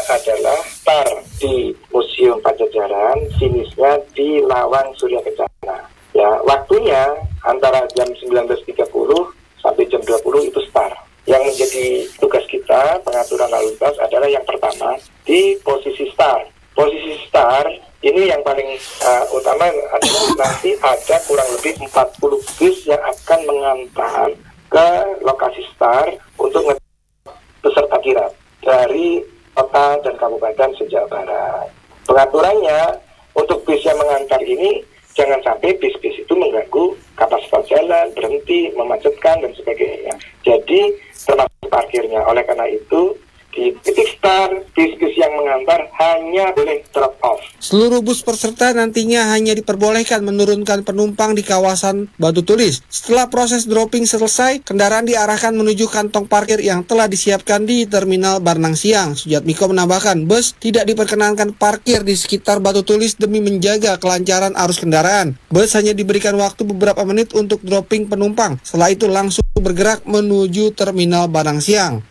adalah start di Museum Pajajaran, finishnya di Lawang Surya Kencana. Ya, waktunya antara jam 19.30 sampai jam 20 itu start. Yang menjadi tugas kita pengaturan lalu lintas adalah yang pertama di posisi start. Posisi start ini yang paling utama adalah nanti ada kurang lebih 40 bis yang akan mengantar ke lokasi start untuk peserta kirap dari kota dan kabupaten se-Jawa Barat. Pengaturannya untuk bis yang mengantar ini jangan sampai bis-bis itu mengganggu kapasitas jalan, berhenti, memacetkan dan sebagainya. Jadi termasuk parkirnya. Oleh karena itu di titik start, bis-bis yang mengantar hanya boleh drop off. Seluruh bus peserta nantinya hanya diperbolehkan menurunkan penumpang di kawasan Batu Tulis. Setelah proses dropping selesai, kendaraan diarahkan menuju kantong parkir yang telah disiapkan di Terminal Barnang Siang. Sujatmiko menambahkan, bus tidak diperkenankan parkir di sekitar Batu Tulis demi menjaga kelancaran arus kendaraan. Bus hanya diberikan waktu beberapa menit untuk dropping penumpang. Setelah itu langsung bergerak menuju Terminal Barnang Siang.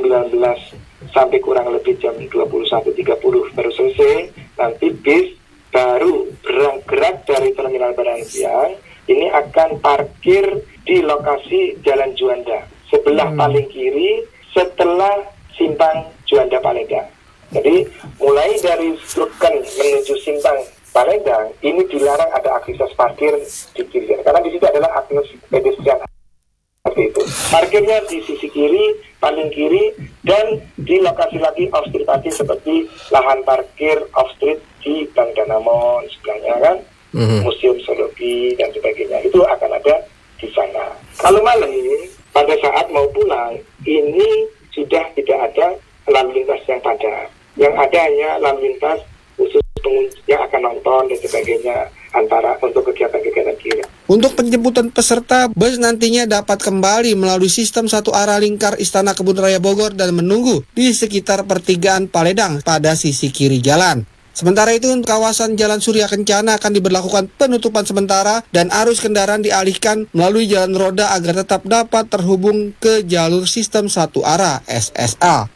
19 sampai kurang lebih jam 21.30 baru selesai, nanti bis baru bergerak dari Terminal Barang Siang, ini akan parkir di lokasi Jalan Juanda, sebelah paling kiri setelah Simpang Juanda Palembang. Jadi mulai dari Struken menuju Simpang Palembang, ini dilarang ada aktivitas parkir di kiri, karena di situ adalah akses pedestrian. Itu. Parkirnya di sisi kiri, paling kiri, dan di lokasi lagi off-street parking seperti lahan parkir off-street di Bank Danamon sebelahnya kan, Museum Zoologi dan sebagainya, itu akan ada di sana. Kalau malam, pada saat mau pulang, ini sudah tidak ada lalu lintas yang padat. Yang ada hanya lalu lintas khusus pengunjung yang akan nonton dan sebagainya antara untuk kegiatan-kegiatan kirap. Untuk penjemputan peserta, bus nantinya dapat kembali melalui sistem satu arah lingkar Istana Kebun Raya Bogor dan menunggu di sekitar pertigaan Paledang pada sisi kiri jalan. Sementara itu untuk kawasan Jalan Surya Kencana akan diberlakukan penutupan sementara dan arus kendaraan dialihkan melalui jalan roda agar tetap dapat terhubung ke jalur sistem satu arah SSA.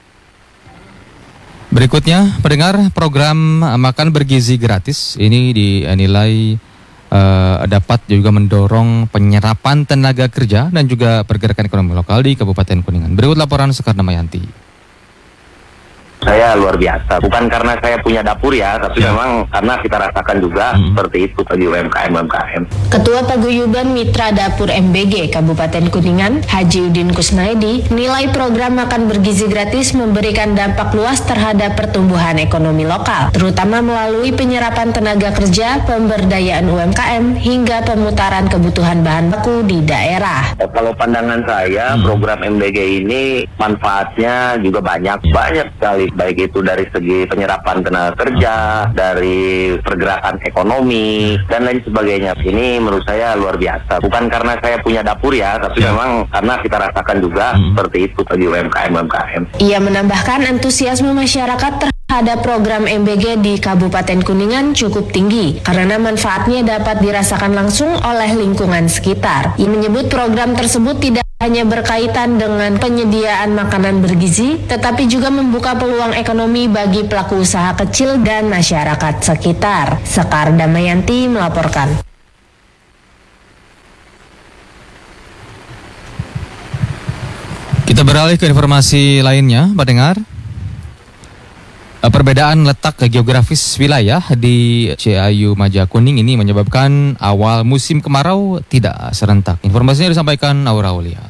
Berikutnya, pendengar program Makan Bergizi Gratis ini dinilai dapat juga mendorong penyerapan tenaga kerja dan juga pergerakan ekonomi lokal di Kabupaten Kuningan. Berikut laporan Sekar Damayanti. Saya luar biasa, bukan karena saya punya dapur ya, tapi memang karena kita rasakan juga seperti itu bagi UMKM. Ketua Paguyuban Mitra Dapur MBG Kabupaten Kuningan, Haji Udin Kusnaidi, nilai program Makan Bergizi Gratis memberikan dampak luas terhadap pertumbuhan ekonomi lokal, terutama melalui penyerapan tenaga kerja, pemberdayaan UMKM, hingga pemutaran kebutuhan bahan baku di daerah. Kalau pandangan saya, program MBG ini manfaatnya juga banyak sekali. Baik itu dari segi penyerapan tenaga kerja, dari pergerakan ekonomi, dan lain sebagainya. Ini menurut saya luar biasa. Bukan karena saya punya dapur ya, tapi memang karena kita rasakan juga seperti itu bagi UMKM. Ia menambahkan antusiasme masyarakat terhadap program MBG di Kabupaten Kuningan cukup tinggi karena manfaatnya dapat dirasakan langsung oleh lingkungan sekitar. Ia menyebut program tersebut tidak hanya berkaitan dengan penyediaan makanan bergizi, tetapi juga membuka peluang ekonomi bagi pelaku usaha kecil dan masyarakat sekitar. Sekar Damayanti melaporkan. Kita beralih ke informasi lainnya, pendengar. Perbedaan letak geografis wilayah di Ciayu Majakuning ini menyebabkan awal musim kemarau tidak serentak. Informasinya disampaikan Aura Aulia.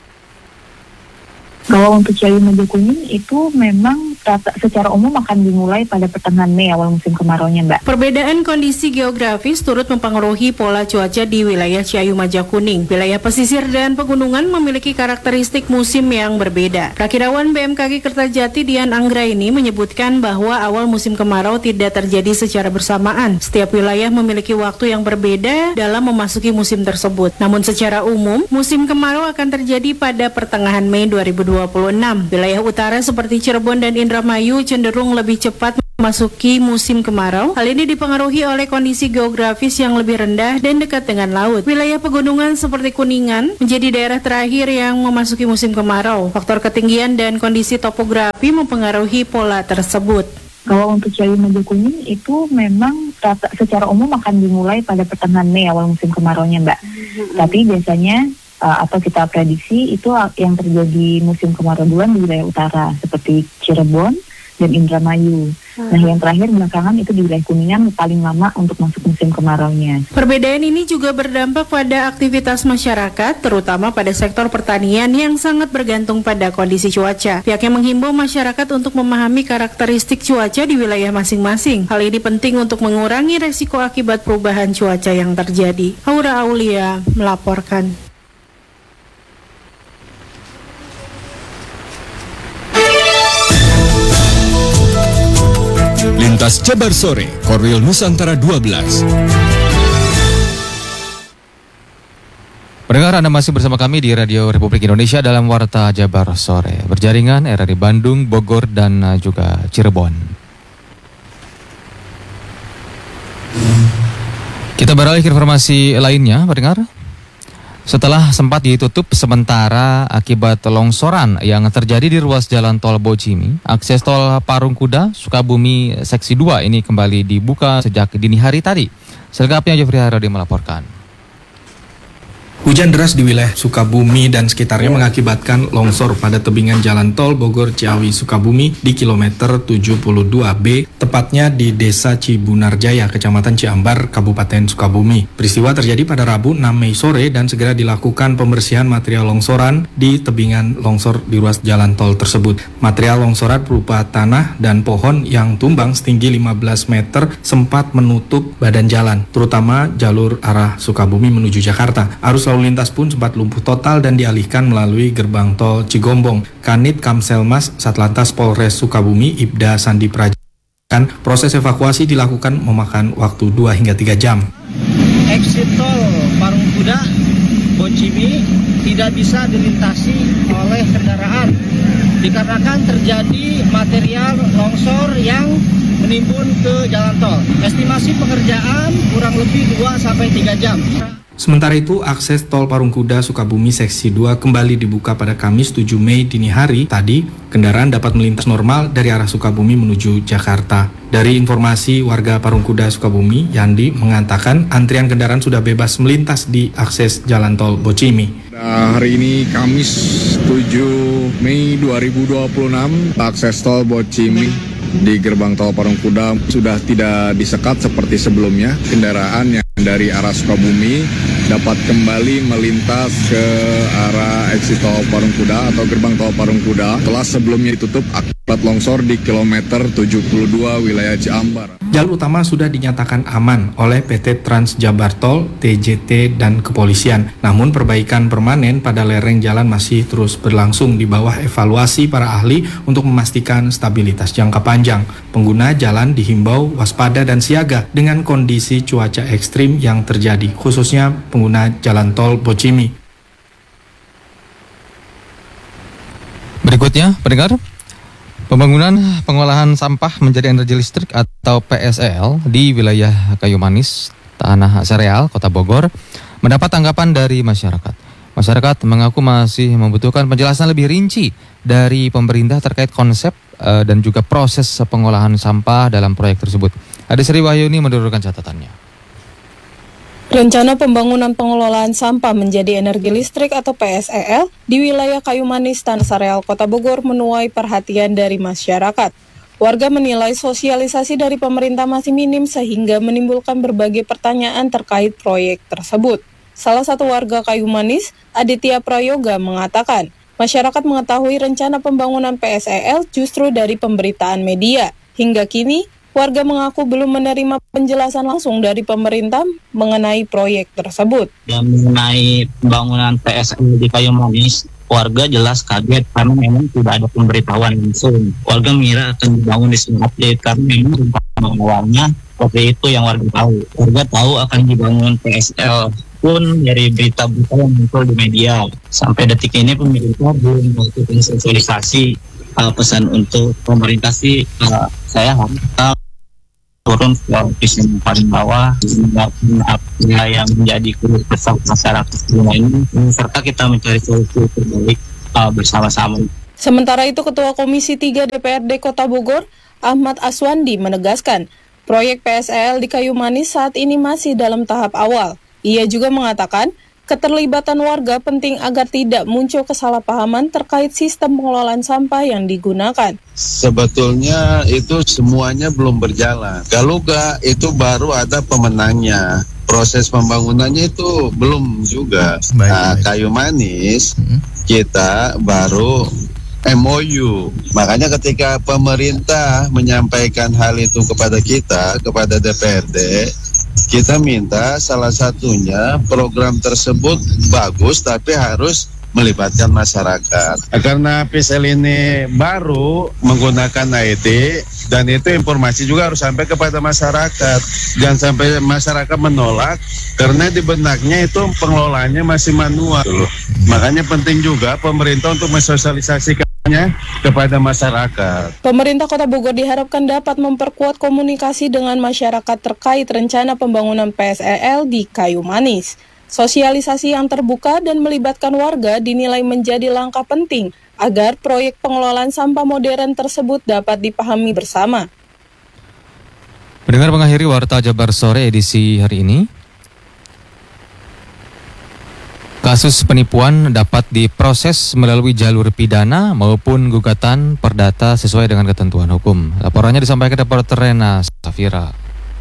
Kalau untuk Ciayu Majakuning itu memang secara umum akan dimulai pada pertengahan Mei awal musim kemaraunya, Mbak. Perbedaan kondisi geografis turut mempengaruhi pola cuaca di wilayah Ciayu Majakuning. Wilayah pesisir dan pegunungan memiliki karakteristik musim yang berbeda. Prakirawan BMKG Kertajati Dian Anggraini menyebutkan bahwa awal musim kemarau tidak terjadi secara bersamaan. Setiap wilayah memiliki waktu yang berbeda dalam memasuki musim tersebut. Namun secara umum, musim kemarau akan terjadi pada pertengahan Mei 2026. Wilayah utara seperti Cirebon dan Indramayu cenderung lebih cepat memasuki musim kemarau. Hal ini dipengaruhi oleh kondisi geografis yang lebih rendah dan dekat dengan laut. Wilayah pegunungan seperti Kuningan menjadi daerah terakhir yang memasuki musim kemarau. Faktor ketinggian dan kondisi topografi mempengaruhi pola tersebut. Kalau untuk Ciawi Majakuning itu memang secara umum akan dimulai pada pertengahan Mei awal musim kemarau-nya, Mbak. Tapi biasanya atau kita prediksi itu yang terjadi musim kemarau duluan di wilayah utara seperti Cirebon dan Indramayu. Nah, yang terakhir belakangan itu di wilayah Kuningan paling lama untuk masuk musim kemarau-nya. Perbedaan ini juga berdampak pada aktivitas masyarakat, terutama pada sektor pertanian yang sangat bergantung pada kondisi cuaca. Pihaknya menghimbau masyarakat untuk memahami karakteristik cuaca di wilayah masing-masing. Hal ini penting untuk mengurangi resiko akibat perubahan cuaca yang terjadi. Aura Aulia melaporkan. Lintas Jabar Sore, Korwil Nusantara 12. Pendengar, Anda masih bersama kami di Radio Republik Indonesia dalam Warta Jabar Sore. Berjaringan RRI Bandung, Bogor, dan juga Cirebon. Kita beralih ke informasi lainnya, pendengar. Setelah sempat ditutup sementara akibat longsoran yang terjadi di ruas jalan tol Bojimi, akses tol Parungkuda, Sukabumi Seksi 2 ini kembali dibuka sejak dini hari tadi. Selengkapnya Jeffrey Haradi melaporkan. Hujan deras di wilayah Sukabumi dan sekitarnya mengakibatkan longsor pada tebingan jalan tol Bogor Ciawi Sukabumi di kilometer 72B, tepatnya di Desa Cibunarjaya, Kecamatan Ciambar, Kabupaten Sukabumi. Peristiwa terjadi pada Rabu 6 Mei sore dan segera dilakukan pembersihan material longsoran di tebingan longsor di ruas jalan tol tersebut. Material longsoran berupa tanah dan pohon yang tumbang setinggi 15 meter sempat menutup badan jalan, terutama jalur arah Sukabumi menuju Jakarta. Arus lalu lintas pun sempat lumpuh total dan dialihkan melalui gerbang tol Cigombong. Kanit Kamselmas Satlantas Polres Sukabumi Ibda Sandi Prajan, proses evakuasi dilakukan memakan waktu 2 hingga 3 jam. Exit tol Parungkuda Bojimi tidak bisa dilintasi oleh kendaraan dikarenakan terjadi material longsor yang menimbun ke jalan tol. Estimasi pengerjaan kurang lebih 2-3 jam. Sementara itu, akses tol Parungkuda Sukabumi Seksi 2 kembali dibuka pada Kamis 7 Mei dini hari tadi. Kendaraan dapat melintas normal dari arah Sukabumi menuju Jakarta. Dari informasi warga Parungkuda Sukabumi, Yandi mengatakan antrian kendaraan sudah bebas melintas di akses jalan tol Bojimi. Hari ini Kamis 7 Mei 2026, akses tol Bojimi di gerbang tol Parungkuda sudah tidak disekat seperti sebelumnya. Kendaraan yang dari arah Sukabumi dapat kembali melintas ke arah exit tol Parungkuda atau gerbang tol Parungkuda setelah sebelumnya ditutup akibat longsor di kilometer 72 wilayah Ciambar. Jalur utama sudah dinyatakan aman oleh PT Trans Jabar Tol, TJT, dan kepolisian. Namun perbaikan permanen pada lereng jalan masih terus berlangsung di bawah evaluasi para ahli untuk memastikan stabilitas jangka panjang. Pengguna jalan dihimbau waspada dan siaga dengan kondisi cuaca ekstrim yang terjadi, khususnya pengguna jalan tol Bojimi. Berikutnya, pendengar, pembangunan pengolahan sampah menjadi energi listrik atau PSEL di wilayah Kayu Manis, Tanah Sereal, Kota Bogor, mendapat tanggapan dari masyarakat. Masyarakat mengaku masih membutuhkan penjelasan lebih rinci dari pemerintah terkait konsep dan juga proses pengolahan sampah dalam proyek tersebut. Adi Sri Wahyuni menurunkan catatannya. Rencana pembangunan pengelolaan sampah menjadi energi listrik atau PSEL di wilayah Kayu Manis, Tanah Sereal, Kota Bogor menuai perhatian dari masyarakat. Warga menilai sosialisasi dari pemerintah masih minim sehingga menimbulkan berbagai pertanyaan terkait proyek tersebut. Salah satu warga Kayu Manis, Aditya Prayoga, mengatakan masyarakat mengetahui rencana pembangunan PSEL justru dari pemberitaan media. Hingga kini, warga mengaku belum menerima penjelasan langsung dari pemerintah mengenai proyek tersebut. Dan mengenai pembangunan PSEL di Kayu Manis, warga jelas kaget karena memang tidak ada pemberitahuan langsung. Warga mengira akan dibangun di Senin update karena memang rencana awalnya seperti itu yang warga tahu. Warga tahu akan dibangun PSEL pun dari berita-berita yang muncul di media. Sampai detik ini pemerintah belum melakukan sosialisasi. Pesan untuk pemerintah sih saya harap turun ke ofis yang paling bawah, apa yang menjadi keluh kesah masyarakat ini, serta kita mencari solusi terbaik bersama-sama. Sementara itu, Ketua Komisi 3 DPRD Kota Bogor, Ahmad Aswandi, menegaskan proyek PSEL di Kayu Manis saat ini masih dalam tahap awal. Ia juga mengatakan keterlibatan warga penting agar tidak muncul kesalahpahaman terkait sistem pengelolaan sampah yang digunakan. Sebetulnya itu semuanya belum berjalan. Galuga itu baru ada pemenangnya. Proses pembangunannya itu belum juga. Nah, Kayu Manis kita baru MOU. Makanya ketika pemerintah menyampaikan hal itu kepada kita, kepada DPRD, kita minta salah satunya program tersebut bagus tapi harus melibatkan masyarakat. Karena PSEL ini baru menggunakan IT dan itu informasi juga harus sampai kepada masyarakat. Jangan sampai masyarakat menolak karena di benaknya itu pengelolaannya masih manual. Makanya penting juga pemerintah untuk mensosialisasikannya kepada masyarakat. Pemerintah Kota Bogor diharapkan dapat memperkuat komunikasi dengan masyarakat terkait rencana pembangunan PSEL di Kayu Manis. Sosialisasi yang terbuka dan melibatkan warga dinilai menjadi langkah penting agar proyek pengelolaan sampah modern tersebut dapat dipahami bersama. Pendengar, mengakhiri Warta Jabar Sore edisi hari ini. Kasus penipuan dapat diproses melalui jalur pidana maupun gugatan perdata sesuai dengan ketentuan hukum. Laporannya disampaikan reporter Rena Safira.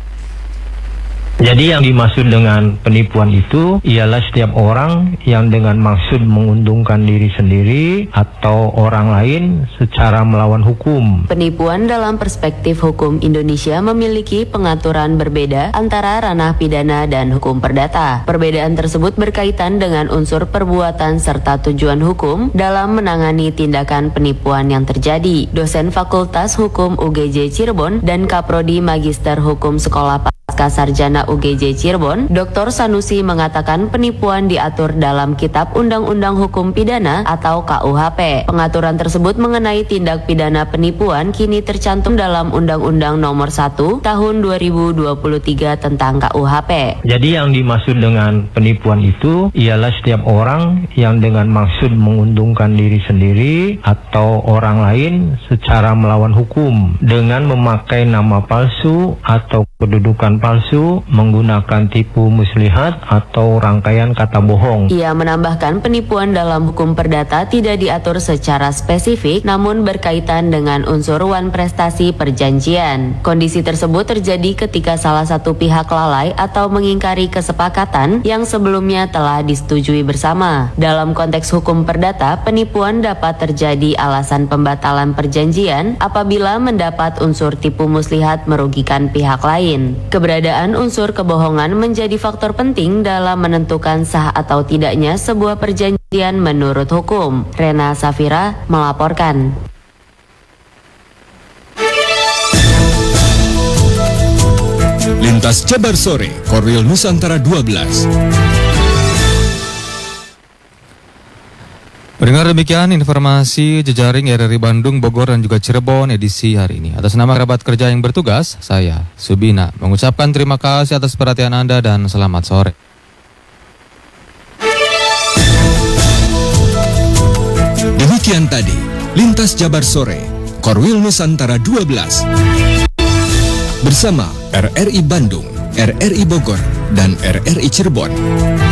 Jadi yang dimaksud dengan penipuan itu ialah setiap orang yang dengan maksud menguntungkan diri sendiri atau orang lain secara melawan hukum. Penipuan dalam perspektif hukum Indonesia memiliki pengaturan berbeda antara ranah pidana dan hukum perdata. Perbedaan tersebut berkaitan dengan unsur perbuatan serta tujuan hukum dalam menangani tindakan penipuan yang terjadi. Dosen Fakultas Hukum UGJ Cirebon dan Kaprodi Magister Hukum Sekolah Pasca Sarjana UGJ Cirebon, Dr. Sanusi mengatakan penipuan diatur dalam Kitab Undang-Undang Hukum Pidana atau KUHP. Pengaturan tersebut mengenai tindak pidana penipuan kini tercantum dalam Undang-Undang Nomor 1 Tahun 2023 tentang KUHP. Jadi yang dimaksud dengan penipuan itu ialah setiap orang yang dengan maksud menguntungkan diri sendiri atau orang lain secara melawan hukum dengan memakai nama palsu atau kedudukan palsu, menggunakan tipu muslihat atau rangkaian kata bohong. Ia menambahkan penipuan dalam hukum perdata tidak diatur secara spesifik namun berkaitan dengan unsur wan prestasi perjanjian. Kondisi tersebut terjadi ketika salah satu pihak lalai atau mengingkari kesepakatan yang sebelumnya telah disetujui bersama. Dalam konteks hukum perdata, penipuan dapat terjadi alasan pembatalan perjanjian apabila mendapat unsur tipu muslihat merugikan pihak lain. Keberadaan unsur kebohongan menjadi faktor penting dalam menentukan sah atau tidaknya sebuah perjanjian menurut hukum. Rena Safira melaporkan. Lintas Jabar Sore, Korwil Nusantara 12. Pendengar, demikian informasi jejaring RRI Bandung, Bogor, dan juga Cirebon edisi hari ini. Atas nama kerabat kerja yang bertugas, saya, Subina, mengucapkan terima kasih atas perhatian Anda dan selamat sore. Demikian tadi, Lintas Jabar Sore, Korwil Nusantara 12. Bersama RRI Bandung, RRI Bogor, dan RRI Cirebon.